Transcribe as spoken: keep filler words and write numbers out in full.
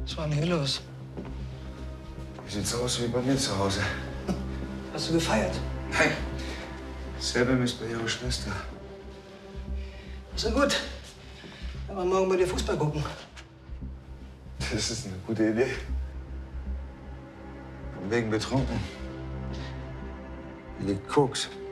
Was war denn hier los? Wie sieht's aus wie bei mir zu Hause? Hast du gefeiert? Nein. Selim ist bei ihrer Schwester. Ist ja gut. Wenn wir morgen bei dir Fußball gucken. Das ist eine gute Idee. Von wegen betrunken. Hier liegt Koks.